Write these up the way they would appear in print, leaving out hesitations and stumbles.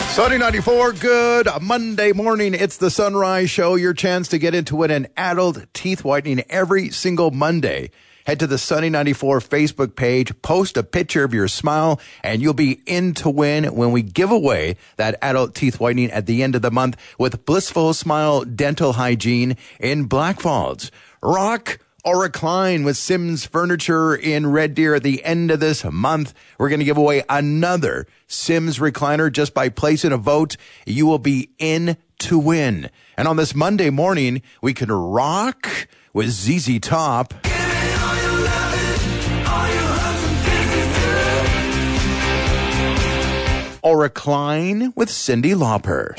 Sunny 94, good Monday morning. It's the Sunrise Show. Your chance to get into an adult teeth whitening every single Monday. Head to the Sunny 94 Facebook page, post a picture of your smile, and you'll be in to win when we give away that adult teeth whitening at the end of the month with Blissful Smile Dental Hygiene in Blackfalds. Rock or recline with Sims Furniture in Red Deer at the end of this month. We're going to give away another Sims recliner just by placing a vote. You will be in to win. And on this Monday morning, we can rock with ZZ Top. Or recline with Cyndi Lauper.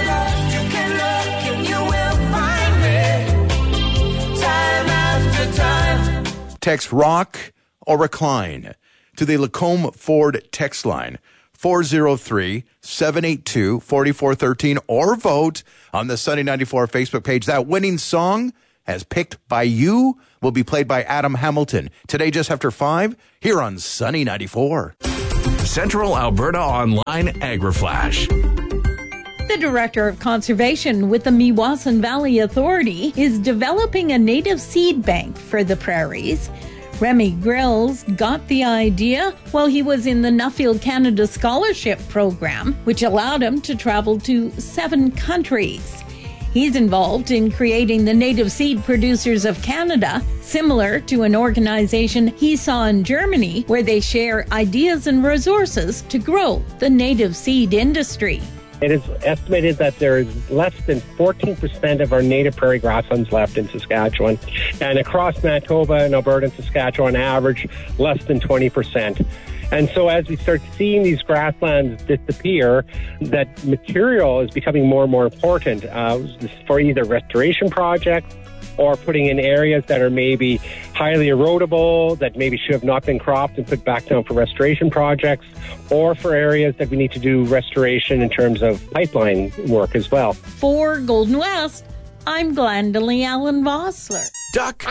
Text rock or recline to the Lacombe Ford text line 403-782-4413 or vote on the Sunny 94 Facebook page. That winning song, as picked by you, will be played by Adam Hamilton today just after 5 here on Sunny 94. Central Alberta Online AgriFlash. The Director of Conservation with the Meewasin Valley Authority is developing a native seed bank for the prairies. Remy Grills got the idea while he was in the Nuffield Canada Scholarship Program, which allowed him to travel to 7 countries. He's involved in creating the Native Seed Producers of Canada, similar to an organization he saw in Germany where they share ideas and resources to grow the native seed industry. It is estimated that there is less than 14% of our native prairie grasslands left in Saskatchewan. And across Manitoba and Alberta and Saskatchewan, on average, less than 20%. And so as we start seeing these grasslands disappear, that material is becoming more and more important for either restoration projects or putting in areas that are maybe highly erodible, that maybe should have not been cropped and put back down for restoration projects, or for areas that we need to do restoration in terms of pipeline work as well. For Golden West, I'm Glendalee Allen Vossler. Duck,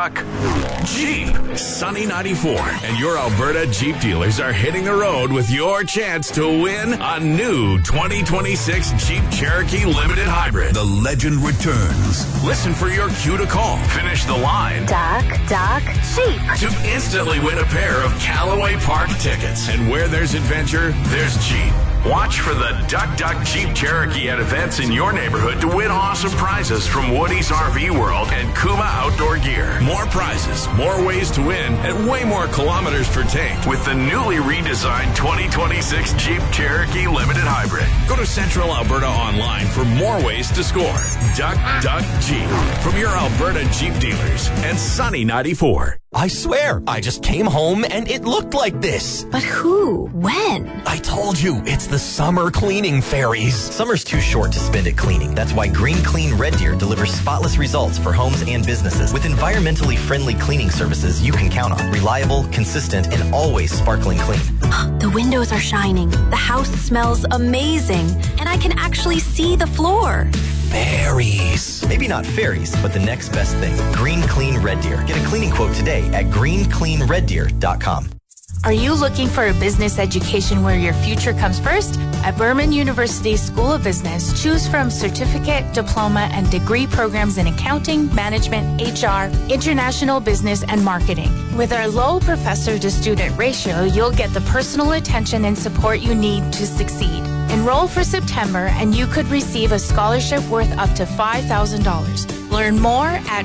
Jeep. Sunny 94 and your Alberta Jeep dealers are hitting the road with your chance to win a new 2026 Jeep Cherokee Limited Hybrid. The legend returns. Listen for your cue to call. Finish the line. Duck, Jeep. To instantly win a pair of Callaway Park tickets. And where there's adventure, there's Jeep. Watch for the Duck Jeep Cherokee at events in your neighborhood to win awesome prizes from Woody's RV World and Kuma Outdoor Gear. More prizes, more ways to win, and way more kilometers per tank with the newly redesigned 2026 Jeep Cherokee Limited Hybrid. Go to Central Alberta Online for more ways to score. Duck Jeep from your Alberta Jeep dealers and Sunny 94. I swear, I just came home and it looked like this. But who? When? I told you, it's the summer cleaning fairies. Summer's too short to spend it cleaning. That's why Green Clean Red Deer delivers spotless results for homes and businesses with environmentally friendly cleaning services you can count on. Reliable, consistent, and always sparkling clean. The windows are shining. The house smells amazing. And I can actually see the floor. Fairies. Maybe not fairies, but the next best thing. Green Clean Red Deer. Get a cleaning quote today at greencleanreddeer.com. Are you looking for a business education where your future comes first? At Burman University School of Business, choose from certificate, diploma, and degree programs in accounting, management, HR, international business, and marketing. With our low professor-to-student ratio, you'll get the personal attention and support you need to succeed. Enroll for September, and you could receive a scholarship worth up to $5,000. Learn more at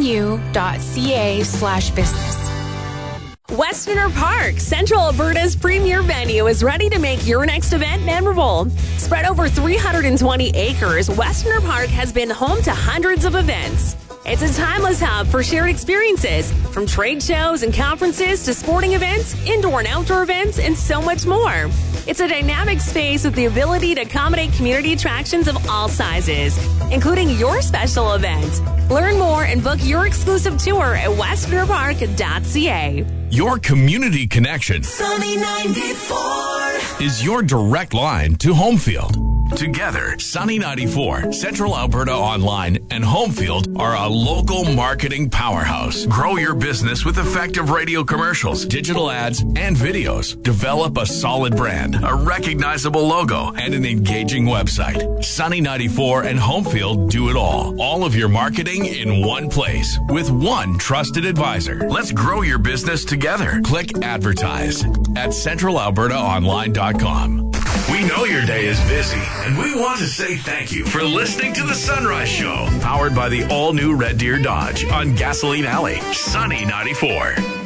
burmanu.ca/business. Westerner Park, Central Alberta's premier venue, is ready to make your next event memorable. Spread over 320 acres, Westerner Park has been home to hundreds of events. It's a timeless hub for shared experiences, from trade shows and conferences to sporting events, indoor and outdoor events, and so much more. It's a dynamic space with the ability to accommodate community attractions of all sizes, including your special event. Learn more and book your exclusive tour at westernerpark.ca. Your community connection Sunny 94 is your direct line to Homefield. Together, Sunny 94, Central Alberta Online, and Homefield are a local marketing powerhouse. Grow your business with effective radio commercials, digital ads, and videos. Develop a solid brand, a recognizable logo, and an engaging website. Sunny 94 and Homefield do it all. All of your marketing in one place with one trusted advisor. Let's grow your business together. Click advertise at centralalbertaonline.com. We know your day is busy, and we want to say thank you for listening to The Sunrise Show, powered by the all-new Red Deer Dodge on Gasoline Alley, Sunny 94.